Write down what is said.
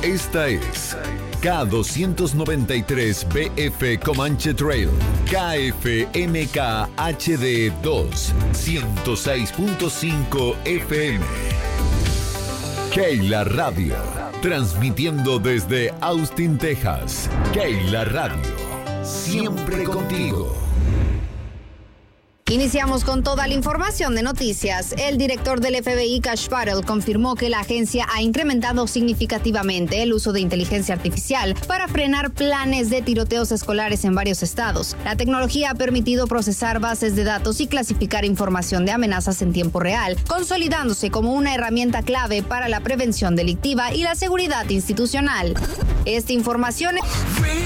Esta es K293BF Comanche Trail, KFMK HD 2, 106.5 FM. Keila Radio, transmitiendo desde Austin, Texas. Keila Radio, siempre contigo. Iniciamos con toda la información de noticias. El director del FBI, Kash Patel, confirmó que la agencia ha incrementado significativamente el uso de inteligencia artificial para frenar planes de tiroteos escolares en varios estados. La tecnología ha permitido procesar bases de datos y clasificar información de amenazas en tiempo real, consolidándose como una herramienta clave para la prevención delictiva y la seguridad institucional. Esta información